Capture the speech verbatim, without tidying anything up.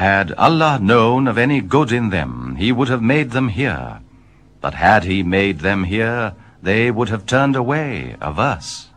Had Allah known of any good in them, he would have made them here. But had he made them here, they would have turned away of us.